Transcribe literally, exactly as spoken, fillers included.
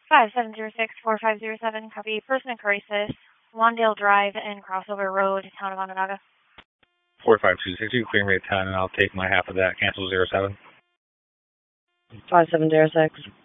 five seven zero six four five zero seven, copy. Person in crisis, Lawndale Drive and Crossover Road, town of Onondaga. four five two six two, clearing rate ten, and I'll take my half of that. Cancel zero seven. five seven zero six.